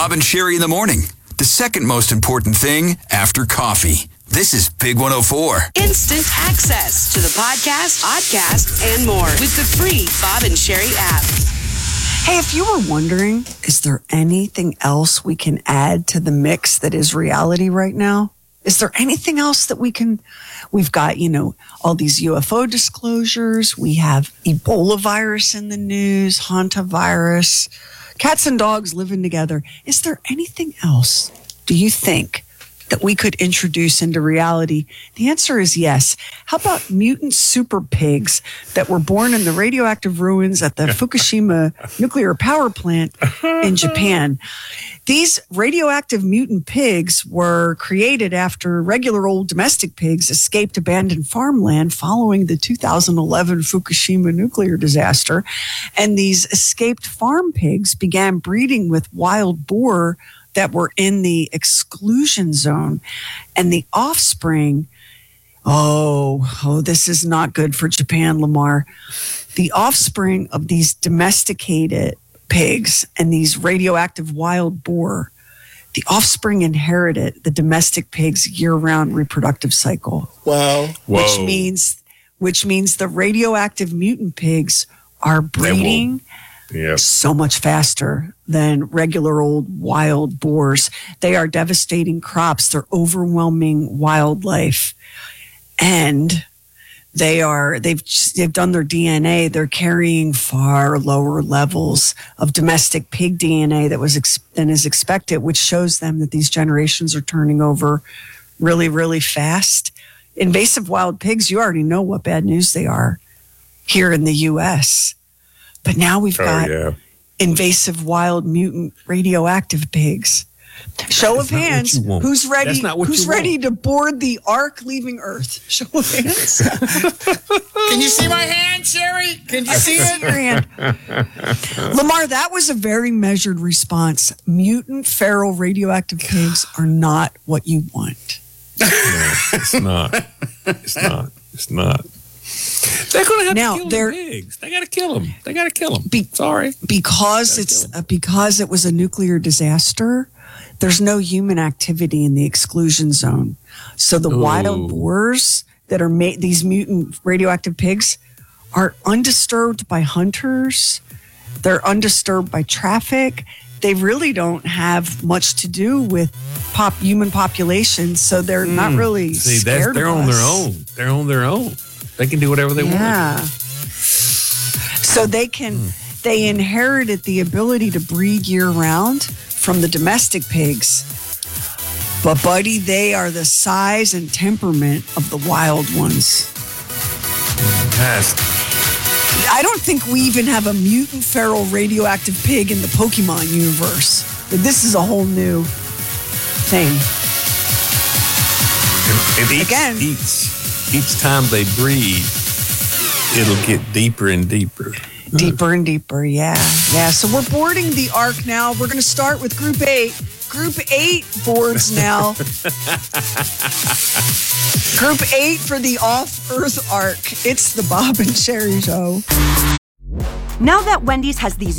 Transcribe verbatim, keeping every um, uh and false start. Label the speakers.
Speaker 1: Bob and Sherry in the morning. The second most important thing after coffee. This is Big one oh four.
Speaker 2: Instant access to the podcast, podcast, and more with the free Bob and Sherry app.
Speaker 3: Hey, if you were wondering, is there anything else we can add to the mix that is reality right now? Is there anything else that we can, we've got, you know, all these U F O disclosures. We have Ebola virus in the news, hantavirus, cats and dogs living together. Is there anything else, do you think, that we could introduce into reality? The answer is yes. How about mutant super pigs that were born in the radioactive ruins at the Fukushima nuclear power plant in Japan? These radioactive mutant pigs were created after regular old domestic pigs escaped abandoned farmland following the two thousand eleven Fukushima nuclear disaster. And these escaped farm pigs began breeding with wild boar that were in the exclusion zone, and the offspring, oh, oh, this is not good for Japan, Lamar. The offspring of these domesticated pigs and these radioactive wild boar, the offspring inherited the domestic pig's year-round reproductive cycle.
Speaker 4: Wow.
Speaker 3: Which means, which means the radioactive mutant pigs are breeding
Speaker 4: Yep.
Speaker 3: so much faster than regular old wild boars. They are devastating crops. They're overwhelming wildlife. And they are, they've, they've done their D N A. They're carrying far lower levels of domestic pig D N A that was ex- than is expected, which shows them that these generations are turning over really, really fast. Invasive wild pigs, you already know what bad news they are here in the U S But now we've got
Speaker 4: oh, yeah.
Speaker 3: invasive wild mutant radioactive pigs. Show
Speaker 5: That's
Speaker 3: of hands. Who's ready?
Speaker 5: That's not what
Speaker 3: Who's
Speaker 5: you
Speaker 3: ready
Speaker 5: want.
Speaker 3: to board the ark leaving Earth? Show of hands.
Speaker 6: Can you see my hand, Sherry? Can you see
Speaker 3: See your hand. Lamar, that was a very measured response. Mutant feral radioactive pigs are not what you want.
Speaker 5: No, it's not. It's not. It's not. They're going to have
Speaker 3: Now,
Speaker 5: to kill
Speaker 3: they're-
Speaker 5: the pigs. They got to kill them. They got to kill them.
Speaker 3: Be-
Speaker 5: Sorry.
Speaker 3: Because it's uh, because it was a nuclear disaster. There's no human activity in the exclusion zone. So the
Speaker 5: Ooh.
Speaker 3: wild boars that are made, these mutant radioactive pigs, are undisturbed by hunters. They're undisturbed by traffic. They really don't have much to do with pop human populations. So they're not really
Speaker 5: See,
Speaker 3: scared
Speaker 5: that's, they're
Speaker 3: of
Speaker 5: on
Speaker 3: us.
Speaker 5: their own. They're on their own. They can do whatever they
Speaker 3: Yeah.
Speaker 5: want.
Speaker 3: So they can, they inherited the ability to breed year round from the domestic pigs. But buddy, they are the size and temperament of the wild ones.
Speaker 5: Fantastic.
Speaker 3: I don't think we even have a mutant feral radioactive pig in the Pokemon universe. But this is a whole new thing.
Speaker 5: And, and each,
Speaker 3: Again.
Speaker 5: each each time they breed, it'll get deeper and deeper.
Speaker 3: Deeper and deeper, yeah. Yeah, so we're boarding the ark now. We're going to start with Group eight. Group eight boards now. Group eight for the off-Earth ark. It's the Bob and Sherry Show.
Speaker 7: Now that Wendy's has these